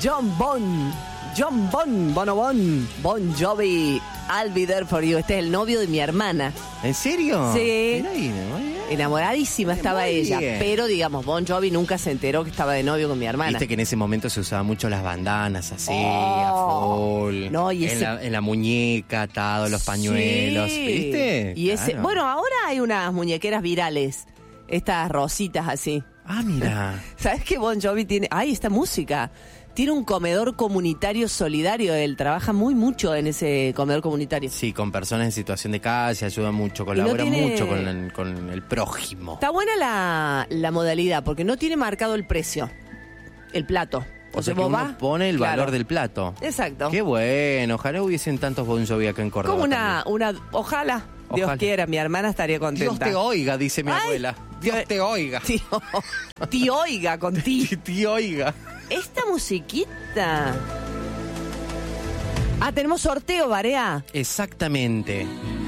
Bon Jovi, I'll Be There For You. Este es el novio de mi hermana. ¿En serio? Sí. Mirá ahí, muy bien. Enamoradísima estaba Muy ella, bien. pero digamos, Bon Jovi nunca se enteró que estaba de novio con mi hermana. Viste que en ese momento se usaban mucho las bandanas así, a full. No, y ese... en la muñeca, atados los pañuelos, Sí. ¿viste? Y ese, Claro. bueno, ahora hay unas muñequeras virales, estas rositas así. Ah, mira. ¿Sabes qué Bon Jovi tiene? ¡Ay, esta música! Tiene un comedor comunitario solidario. Él trabaja mucho en ese comedor comunitario. Sí, con personas en situación de calle, ayuda mucho, colabora tiene- mucho con el prójimo. Está buena la modalidad, porque no tiene marcado el precio, el plato. O sea que vos uno vas, pone el claro. valor del plato. Exacto. Qué bueno, ojalá hubiesen tantos Bon Jovi acá en Córdoba. Como también. ojalá, Dios Ojalá. quiera, mi hermana estaría Dios contenta. te oiga, dice mi Ay, abuela. Dios te oiga. Tío oiga con ti. Te oiga. Esta musiquita. Ah, tenemos sorteo, Barea. Exactamente.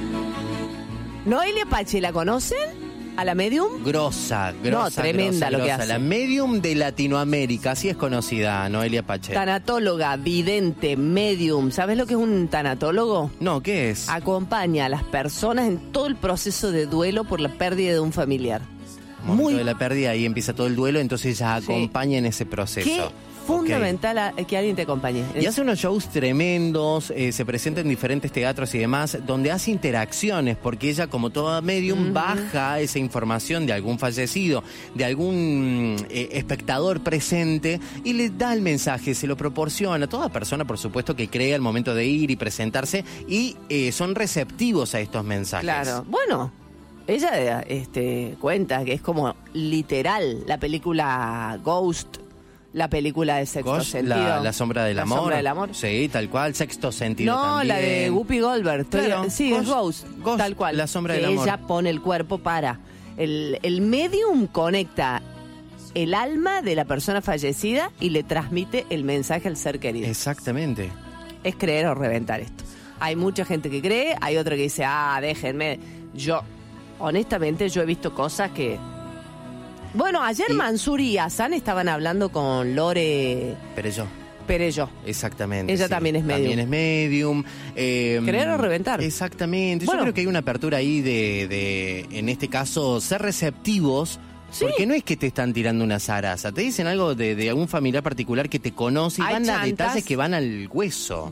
Noelia Pache, ¿la conocen? ¿A la medium? Grosa. No, tremenda lo que hace. La medium de Latinoamérica, así es conocida, Noelia Pache. Tanatóloga, vidente, medium. ¿Sabes lo que es un tanatólogo? No, ¿qué es? Acompaña a las personas en todo el proceso de duelo por la pérdida de un familiar. Momento de la pérdida, ahí empieza todo el duelo, entonces ella Sí. acompaña en ese proceso. Qué fundamental que alguien te acompañe. Y hace unos shows tremendos, se presenta en diferentes teatros y demás, donde hace interacciones, porque ella, como toda medium, baja esa información de algún fallecido, de algún espectador presente, y le da el mensaje, se lo proporciona. Toda persona, por supuesto, que cree al momento de ir y presentarse, y son receptivos a estos mensajes. Claro. Bueno, ella cuenta que es como literal la película Ghost, la película de Sexto Ghost, Sentido. la sombra del amor. La sombra del amor. Sí, tal cual. Sexto Sentido No, también. la de Whoopi Goldberg. Claro, Sí, es Ghost, Ghost, tal cual. la sombra que del amor. ella pone el cuerpo para... El medium conecta el alma de la persona fallecida y le transmite el mensaje al ser querido. Exactamente. Es creer o reventar esto. Hay mucha gente que cree, hay otra que dice, déjenme. Honestamente, yo he visto cosas que... Bueno, ayer Mansur y Hassan estaban hablando con Lore Perello. Exactamente. Ella sí. también es medium. También es medium. Creer o reventar. Exactamente. Bueno. Yo creo que hay una apertura ahí de en este caso, ser receptivos. Sí. Porque no es que te están tirando una zaraza, te dicen algo de algún familiar particular que te conoce y Hay van a chantas. detalles que van al hueso.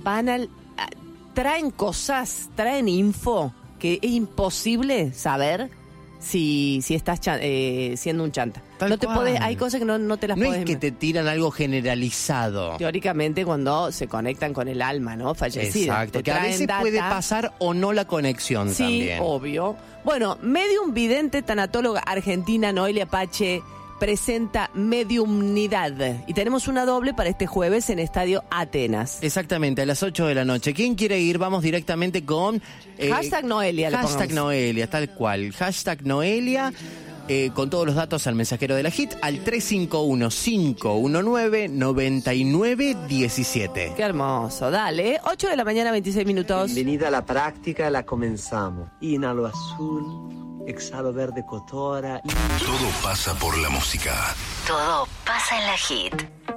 Traen cosas, traen info que es imposible saber si estás siendo un chanta. Tal No te cual. podés, hay cosas que no te las No podés... es que te tiran algo generalizado. Teóricamente cuando se conectan con el alma, ¿no? Fallecida. Exacto, Te que a traen veces data. puede pasar o no la conexión Sí, también. obvio. Bueno, medium vidente tanatóloga argentina Noelia Pache presenta Mediumnidad. Y tenemos una doble para este jueves en Estadio Atenas. Exactamente, a las 8 de la noche. ¿Quién quiere ir? Vamos directamente con... Hashtag Noelia. le Hashtag pongamos. Noelia, tal cual. Hashtag Noelia, con todos los datos al mensajero de la HIT, al 351-519-9917. Qué hermoso, dale. 8 de la mañana, 26 minutos. Bienvenida a la práctica, la comenzamos. Inhalo azul, exhalo verde cotora. Todo pasa por la música. Todo pasa en la hit.